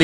Le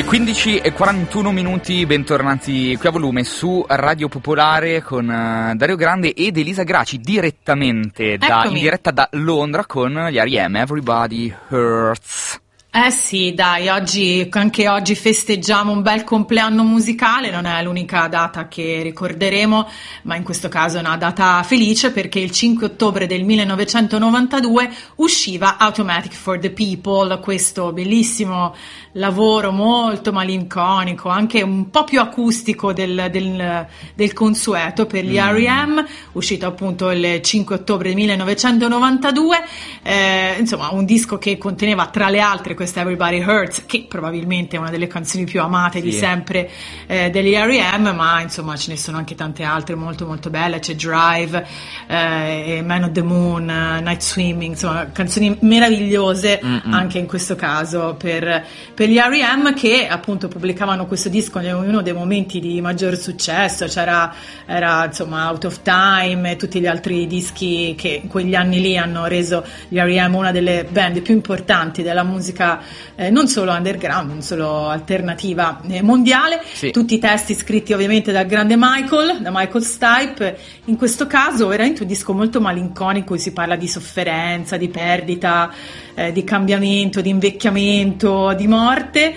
15:41, bentornati qui a Volume su Radio Popolare con Dario Grande ed Elisa Graci direttamente in diretta da Londra con gli R.E.M. Everybody Hurts. Eh sì, dai, anche oggi festeggiamo un bel compleanno musicale, non è l'unica data che ricorderemo, ma in questo caso è una data felice perché il 5 ottobre del 1992 usciva Automatic for the People, questo bellissimo lavoro molto malinconico, anche un po' più acustico del consueto per gli R.E.M., uscito appunto il 5 ottobre del 1992, insomma un disco che conteneva tra le altre questa Everybody Hurts, che probabilmente è una delle canzoni più amate di sempre degli R.E.M., ma insomma ce ne sono anche tante altre molto molto belle, c'è Drive, Man on the Moon, Night Swimming, insomma canzoni meravigliose anche in questo caso per gli R.E.M., che appunto pubblicavano questo disco in uno dei momenti di maggior successo, era insomma Out of Time e tutti gli altri dischi che in quegli anni lì hanno reso gli R.E.M. una delle band più importanti della musica non solo underground, non solo alternativa mondiale. Tutti i testi scritti ovviamente da Michael Stipe. In questo caso veramente un disco molto malinconico, in cui si parla di sofferenza, di perdita, di cambiamento, di invecchiamento, di morte.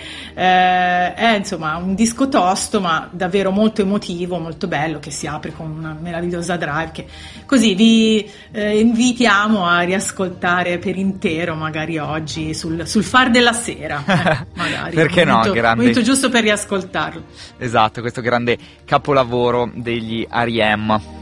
È insomma un disco tosto ma davvero molto emotivo, molto bello, che si apre con una meravigliosa drive che così vi invitiamo a riascoltare per intero, magari oggi sul far della sera, magari perché momento giusto per riascoltarlo. Esatto, questo grande capolavoro degli R.E.M.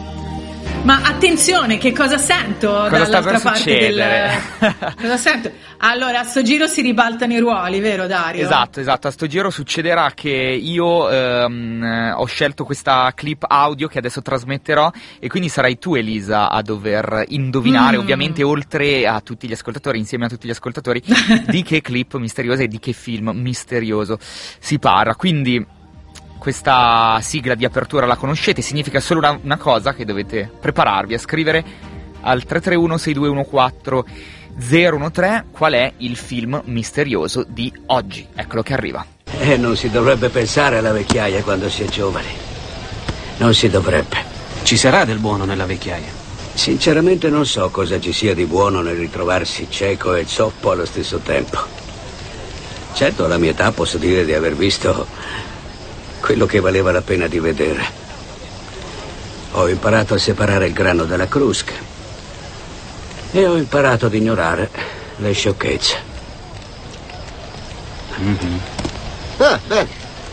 Ma attenzione, che cosa sento dall'altra parte cosa sento? Allora, a sto giro si ribaltano i ruoli, vero Dario? Esatto, a sto giro succederà che io ho scelto questa clip audio che adesso trasmetterò e quindi sarai tu, Elisa, a dover indovinare, ovviamente oltre a tutti gli ascoltatori, insieme a tutti gli ascoltatori, di che clip misteriosa e di che film misterioso si parla. Quindi questa sigla di apertura la conoscete, significa solo una cosa, che dovete prepararvi a scrivere al 331-6214-013 qual è il film misterioso di oggi. Eccolo che arriva. Non si dovrebbe pensare alla vecchiaia quando si è giovani. Non si dovrebbe. Ci sarà del buono nella vecchiaia? Sinceramente non so cosa ci sia di buono nel ritrovarsi cieco e zoppo allo stesso tempo. Certo, alla mia età posso dire di aver visto quello che valeva la pena di vedere. Ho imparato a separare il grano dalla crusca e ho imparato ad ignorare le sciocchezze. Bene.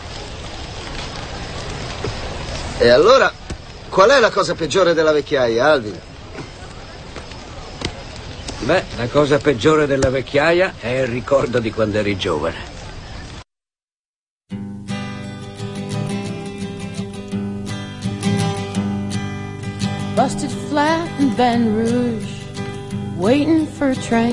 E allora, qual è la cosa peggiore della vecchiaia, Alvin? Beh, la cosa peggiore della vecchiaia è il ricordo di quando eri giovane. Busted flat in Baton Rouge, waiting for a train.